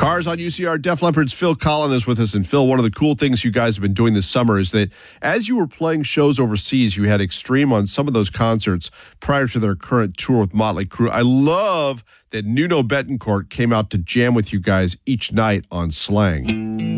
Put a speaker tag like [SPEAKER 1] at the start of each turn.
[SPEAKER 1] Cars on UCR. Def Leppard's Phil Collen is with us. And Phil, one of the cool things you guys have been doing this summer is that as you were playing shows overseas, you had Extreme on some of those concerts prior to their current tour with Motley Crue. I love that Nuno Bettencourt came out to jam with you guys each night on Slang.